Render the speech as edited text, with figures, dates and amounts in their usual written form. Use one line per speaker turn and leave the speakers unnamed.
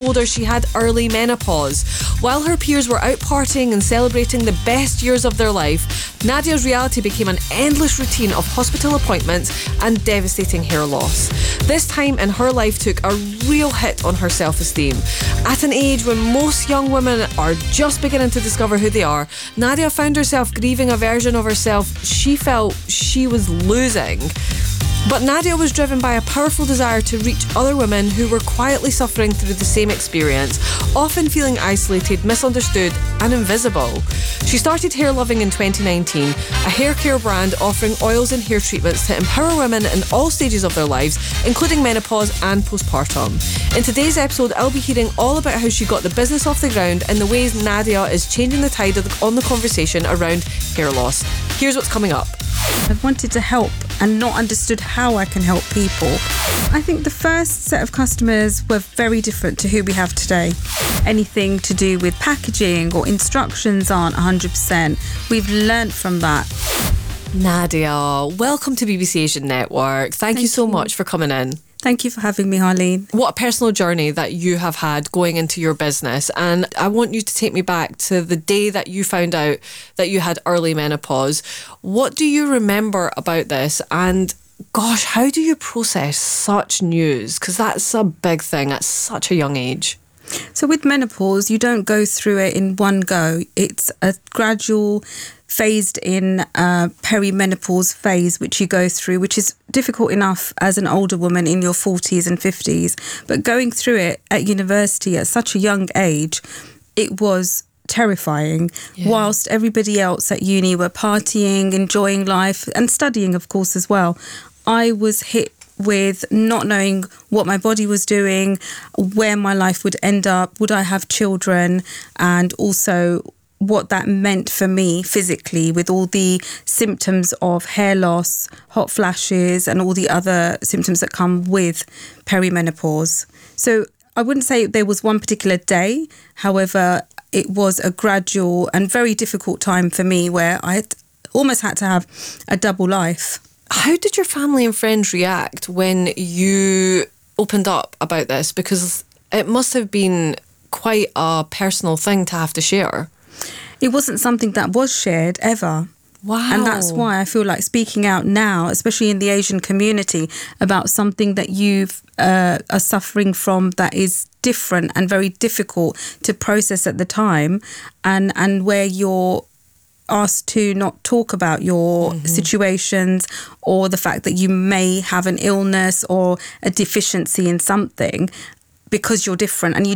told her she had early menopause. While her peers were out partying and celebrating the best years of their life, Nadia's reality became an endless routine of hospital appointments and devastating hair loss. This time in her life took a real hit on her self-esteem. At an age when most young women are just beginning to discover who they are, Nadia found herself grieving a version of herself she felt she was losing. But Nadia was driven by a powerful desire to reach other women who were quietly suffering through the same experience, often feeling isolated, misunderstood and invisible. She started Hair Loving in 2019, a hair care brand offering oils and hair treatments to empower women in all stages of their lives, including menopause and postpartum. In today's episode, I'll be hearing all about how she got the business off the ground and the ways Nadia is changing the tide on the conversation around hair loss. Here's what's coming up.
I've wanted to help and not understood how I can help people. I think the first set of customers were very different to who we have today. Anything to do with packaging or instructions aren't 100%. We've learnt from that.
Nadia, welcome to BBC Asian Network. Thank you so much for coming in.
Thank you for having me, Harleen.
What a personal journey that you have had going into your business. And I want you to take me back to the day that you found out that you had early menopause. What do you remember about this? And gosh, how do you process such news? Because that's a big thing at such a young age.
So with menopause, you don't go through it in one go. It's a gradual phased in perimenopause phase which you go through, which is difficult enough as an older woman in your 40s and 50s. But going through it at university at such a young age, it was terrifying. Yeah. Whilst everybody else at uni were partying, enjoying life and studying, of course, as well, I was hit with not knowing what my body was doing, where my life would end up, would I have children, and also what that meant for me physically with all the symptoms of hair loss, hot flashes and all the other symptoms that come with perimenopause. So I wouldn't say there was one particular day. However, it was a gradual and very difficult time for me where I almost had to have a double life.
How did your family and friends react when you opened up about this? Because it must have been quite a personal thing to have to share.
It wasn't something that was shared ever.
Wow.
And that's why I feel like speaking out now, especially in the Asian community, about something that you are suffering from that is different and very difficult to process at the time, and where you're asked to not talk about your situations or the fact that you may have an illness or a deficiency in something because you're different and you